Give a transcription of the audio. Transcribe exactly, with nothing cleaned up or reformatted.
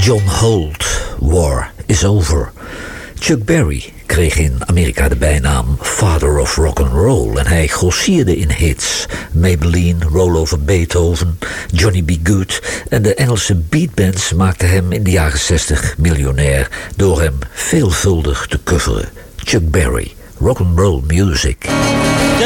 John Holt, War is Over. Chuck Berry kreeg in Amerika de bijnaam Father of Rock and Roll en hij grossierde in hits. Maybelline, Roll Over Beethoven, Johnny B. Good en de Engelse beatbands maakten hem in de jaren zestig miljonair door hem veelvuldig te coveren. Chuck Berry, Rock and Roll Music.